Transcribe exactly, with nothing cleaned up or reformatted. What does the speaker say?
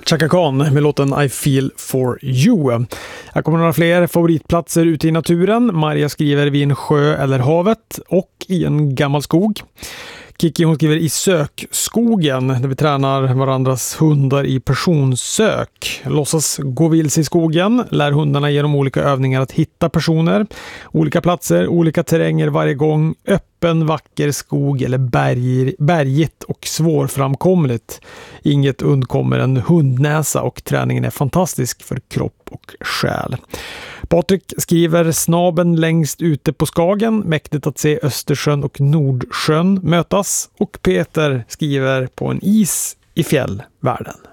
Chaka Khan med låten I Feel For You. Här kommer några fler favoritplatser ute i naturen. Maria skriver vid en sjö eller havet och i en gammal skog. Kiki hon skriver i sökskogen där vi tränar varandras hundar i personsök. Låtsas gå vilse i skogen, lär hundarna genom olika övningar att hitta personer. Olika platser, olika terränger varje gång. Öppen, vacker skog eller berg, bergigt och svårframkomligt. Inget undkommer en hundnäsa och träningen är fantastisk för kropp och själ. Patrik skriver snaben längst ute på Skagen, mäktigt att se Östersjön och Nordsjön mötas. Och Peter skriver på en is i fjällvärlden.